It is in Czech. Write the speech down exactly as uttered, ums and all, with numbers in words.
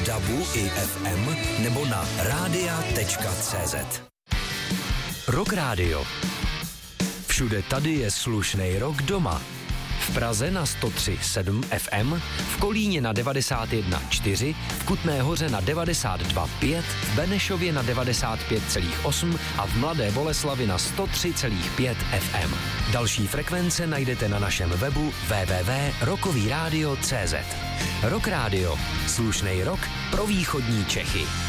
dabu i ef em nebo na rádia tečka cé zet. Rock Radio. Všude tady je slušnej rock doma. V Praze na sto tři celá sedm ef em, v Kolíně na devadesát jedna celá čtyři, v Kutné Hoře na devadesát dva celá pět, v Benešově na devadesát pět celá osm a v Mladé Boleslavi na sto tři celá pět ef em. Další frekvence najdete na našem webu w w w tečka rockový rádio tečka cé zet. Rock Radio. Slušnej rock pro východní Čechy.